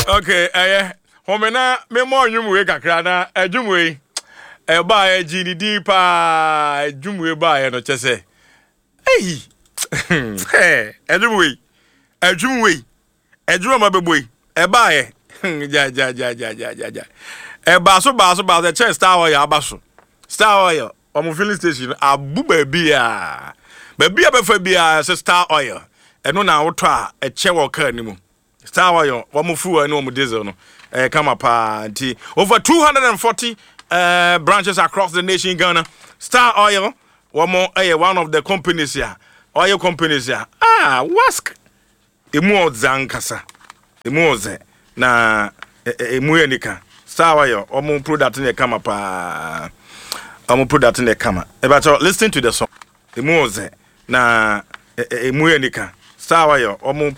Okay, homena me mo nwumwe kakra na adwumwe ba GDD pa adwumwe ba no chese adwumwe adwuma beboy ba ja ba so the chest star oil abaso star oil omo filling station abu babia be fa bia se star oil eno na woto a che wo car ni mu star oil wo fuel no mo diesel no come pa nti over 240 branches across the nation Ghana. Star Oil one of the companies here, oil companies here. Wask emu zankasa emu ze na emu enika Star Oil omo product ne come pa omo product ne come but listen to the song emu ze na emu enika Star Oil omo